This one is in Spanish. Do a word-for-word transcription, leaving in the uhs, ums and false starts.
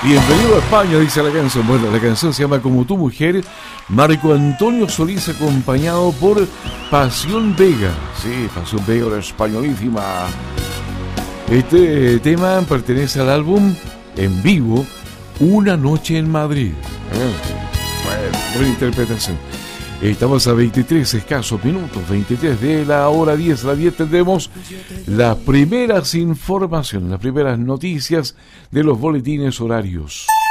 Bienvenido a España, dice la canción. Bueno, la canción se llama Como tu mujer. Marco Antonio Solís acompañado por Pasión Vega. Sí, Pasión Vega, la españolísima. Este tema pertenece al álbum en vivo Una noche en Madrid. Eh, bueno, buena interpretación. Estamos a veintitrés escasos minutos, veintitrés de la hora diez. A las diez tendremos las primeras informaciones, las primeras noticias de los boletines horarios.